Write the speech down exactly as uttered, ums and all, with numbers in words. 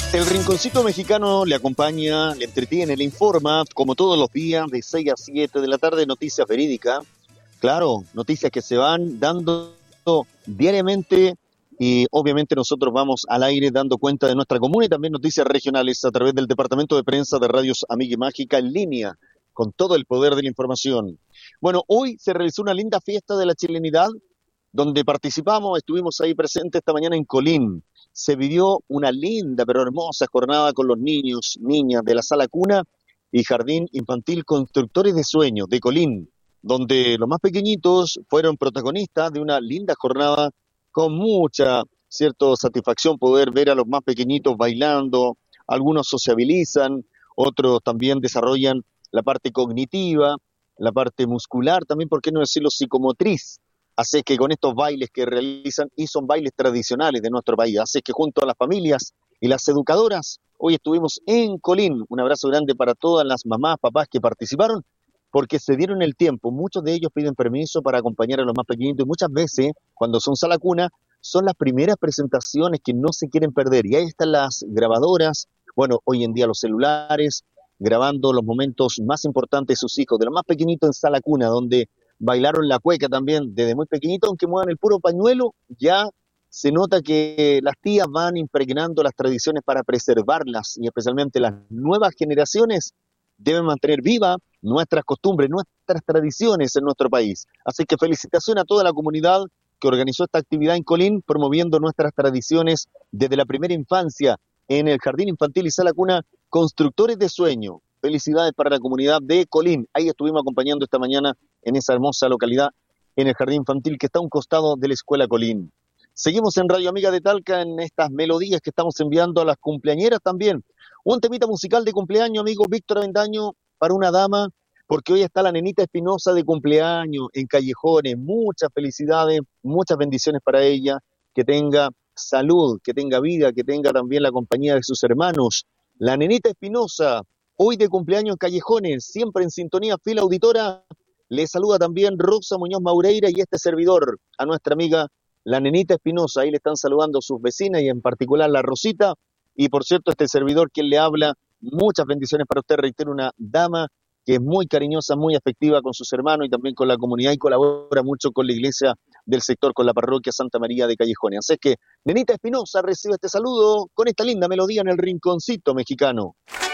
El Rinconcito Mexicano le acompaña, le entretiene, le informa, como todos los días, de seis a siete de la tarde, noticias verídicas. Claro, noticias que se van dando diariamente y obviamente nosotros vamos al aire dando cuenta de nuestra comuna y también noticias regionales a través del Departamento de Prensa de Radios Amiga y Mágica en línea, con todo el poder de la información. Bueno, hoy se realizó una linda fiesta de la chilenidad, donde participamos, estuvimos ahí presentes esta mañana en Colín. Se vivió una linda pero hermosa jornada con los niños, niñas de la Sala Cuna y Jardín Infantil Constructores de Sueños de Colín, donde los más pequeñitos fueron protagonistas de una linda jornada con mucha, cierto, satisfacción poder ver a los más pequeñitos bailando. Algunos sociabilizan, otros también desarrollan la parte cognitiva, la parte muscular, también, ¿por qué no decirlo, psicomotriz? Así que con estos bailes que realizan, y son bailes tradicionales de nuestro país, así que junto a las familias y las educadoras, hoy estuvimos en Colín. Un abrazo grande para todas las mamás, papás que participaron, porque se dieron el tiempo. Muchos de ellos piden permiso para acompañar a los más pequeñitos, y muchas veces, cuando son Sala Cuna, son las primeras presentaciones que no se quieren perder. Y ahí están las grabadoras, bueno, hoy en día los celulares, grabando los momentos más importantes de sus hijos, de los más pequeñitos en Sala Cuna, donde bailaron la cueca también desde muy pequeñito, aunque muevan el puro pañuelo, ya se nota que las tías van impregnando las tradiciones para preservarlas, y especialmente las nuevas generaciones deben mantener viva nuestras costumbres, nuestras tradiciones en nuestro país. Así que felicitación a toda la comunidad que organizó esta actividad en Colín, promoviendo nuestras tradiciones desde la primera infancia en el Jardín Infantil y Sala Cuna Constructores de Sueño. Felicidades para la comunidad de Colín. Ahí estuvimos acompañando esta mañana en esa hermosa localidad, en el Jardín Infantil que está a un costado de la Escuela Colín. Seguimos en Radio Amiga de Talca en estas melodías que estamos enviando a las cumpleañeras también. Un temita musical de cumpleaños, amigo Víctor Avendaño, para una dama, porque hoy está la nenita Espinosa de cumpleaños en Callejones. Muchas felicidades, muchas bendiciones para ella, que tenga salud, que tenga vida, que tenga también la compañía de sus hermanos. La nenita Espinosa, hoy de cumpleaños en Callejones, siempre en sintonía, fiel auditora. Le saluda también Rosa Muñoz Maureira y este servidor, a nuestra amiga la nenita Espinosa. Ahí le están saludando sus vecinas y en particular la Rosita. Y por cierto, este servidor quien le habla, muchas bendiciones para usted. Reitero, una dama que es muy cariñosa, muy afectiva con sus hermanos y también con la comunidad, y colabora mucho con la iglesia del sector, con la parroquia Santa María de Callejones. Así que, nenita Espinosa, recibe este saludo con esta linda melodía en el Rinconcito Mexicano.